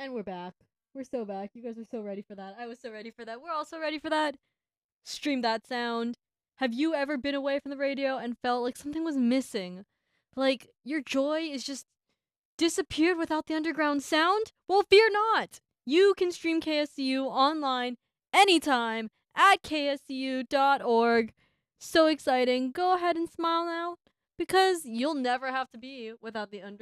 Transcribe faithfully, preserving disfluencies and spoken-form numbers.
And we're back. We're so back. You guys are so ready for that. I was so ready for that. We're all so ready for that. Stream that sound. Have you ever been away from the radio and felt like something was missing? Like your joy is just disappeared without the underground sound? Well, fear not. You can stream K S C U online anytime at k s c u dot org. So exciting. Go ahead and smile now because you'll never have to be without the underground.